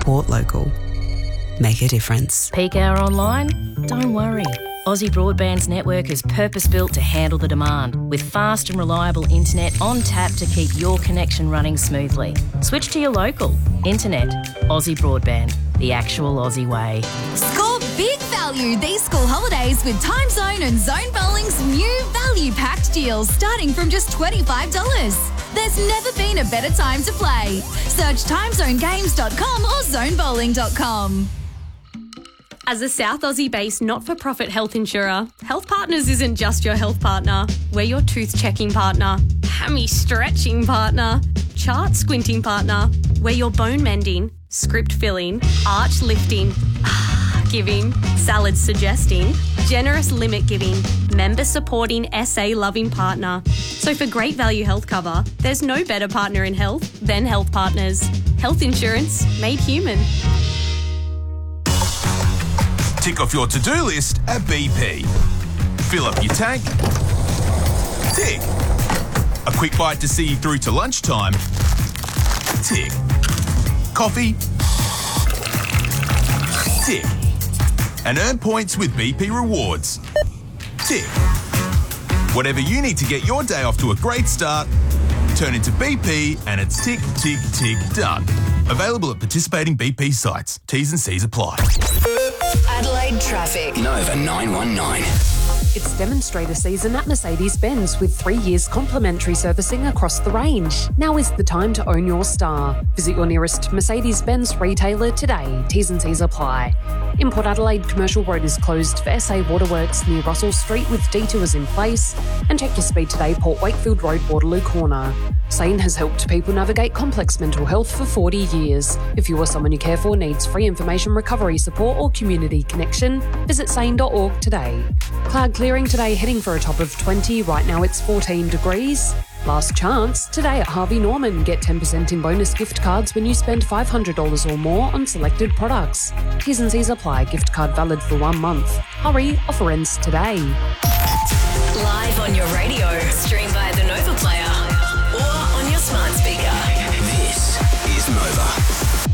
Support local. Make a difference. Peak hour online? Don't worry. Aussie Broadband's network is purpose-built to handle the demand, with fast and reliable internet on tap to keep your connection running smoothly. Switch to your local. Internet. Aussie Broadband. The actual Aussie way. Score big value these school holidays with Time Zone and Zone Bowling's new value-packed deals starting from just $25. There's never been a better time to play. Search timezonegames.com or zonebowling.com. As a South Aussie-based not-for-profit health insurer, Health Partners isn't just your health partner. We're your tooth-checking partner, hammy-stretching partner, chart-squinting partner. We're your bone-mending, script-filling, arch-lifting, giving, salad-suggesting, generous limit-giving, member-supporting, SA-loving partner. So for great value health cover, there's no better partner in health than Health Partners. Health insurance made human. Tick off your to-do list at BP. Fill up your tank. Tick. A quick bite to see you through to lunchtime. Tick. Coffee. Tick. And earn points with BP Rewards. Tick. Whatever you need to get your day off to a great start, turn into BP and it's tick, tick, tick, done. Available at participating BP sites. T's and C's apply. Adelaide traffic. Nova 919. It's demonstrator season at Mercedes-Benz with 3 years complimentary servicing across the range. Now is the time to own your star. Visit your nearest Mercedes-Benz retailer today. T's and C's apply. In Port Adelaide, Commercial Road is closed for SA Waterworks near Russell Street with detours in place. And check your speed today, Port Wakefield Road, Waterloo Corner. SANE has helped people navigate complex mental health for 40 years. If you or someone you care for needs free information, recovery support or community connection, visit sane.org today. Cloud clearing today, heading for a top of 20. Right now it's 14 degrees. Last chance today at Harvey Norman. Get 10% in bonus gift cards when you spend $500 or more on selected products. T's and C's apply. Gift card valid for 1 month. Hurry, offer ends today. Live on your radio. Stream via the Nova Player or on your smart speaker. This is Nova.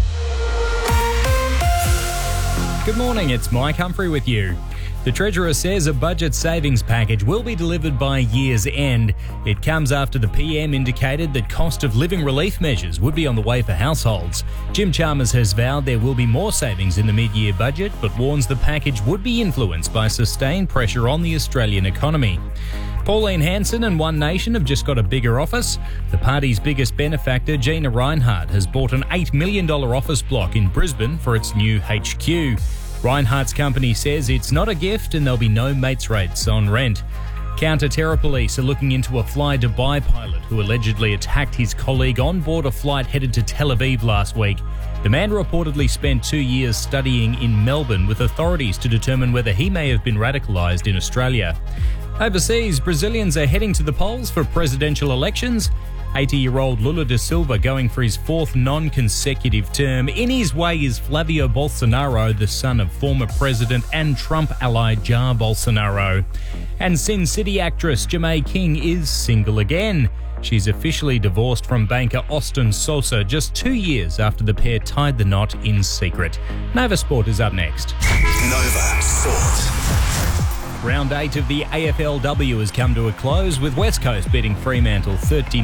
Good morning, it's Mike Humphrey with you. The Treasurer says a budget savings package will be delivered by year's end. It comes after the PM indicated that cost of living relief measures would be on the way for households. Jim Chalmers has vowed there will be more savings in the mid-year budget, but warns the package would be influenced by sustained pressure on the Australian economy. Pauline Hanson and One Nation have just got a bigger office. The party's biggest benefactor, Gina Rinehart, has bought an $8 million office block in Brisbane for its new HQ. Rinehart's company says it's not a gift and there'll be no mates rates on rent. Counter-terror police are looking into a Fly Dubai pilot who allegedly attacked his colleague on board a flight headed to Tel Aviv last week. The man reportedly spent 2 years studying in Melbourne with authorities to determine whether he may have been radicalised in Australia. Overseas, Brazilians are heading to the polls for presidential elections. 80-year-old Lula da Silva going for his fourth non-consecutive term. In his way is Flavio Bolsonaro, the son of former president and Trump ally Jair Bolsonaro. And Sin City actress Jamae King is single again. She's officially divorced from banker Austin Sosa just 2 years after the pair tied the knot in secret. Nova Sport is up next. Nova Sport. Round 8 of the AFLW has come to a close with West Coast beating Fremantle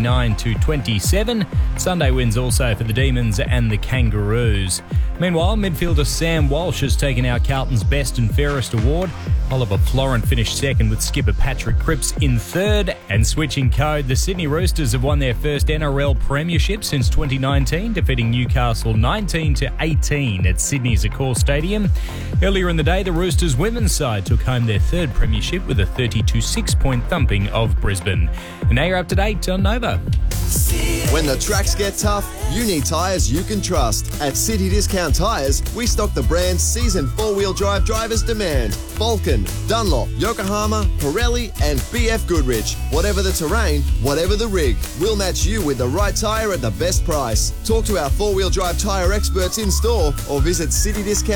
39-27. Sunday wins also for the Demons and the Kangaroos. Meanwhile, midfielder Sam Walsh has taken out Carlton's Best and Fairest award. Oliver Florent finished second with skipper Patrick Cripps in third. And switching code, the Sydney Roosters have won their first NRL premiership since 2019, defeating Newcastle 19-18 at Sydney's Accor Stadium. Earlier in the day, the Roosters women's side took home their third premiership with a 32-6 point thumping of Brisbane. And now you're up to date on Nova. When the tracks get tough, you need tyres you can trust. At City Discount Tyres, we stock the brands seasoned four-wheel drive drivers demand. Vulcan, Dunlop, Yokohama, Pirelli and BF Goodrich. Whatever the terrain, whatever the rig, we'll match you with the right tyre at the best price. Talk to our four-wheel drive tyre experts in store or visit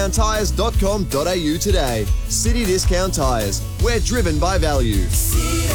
citydiscounttyres.com.au today. City Discount Tyres. We're driven by value.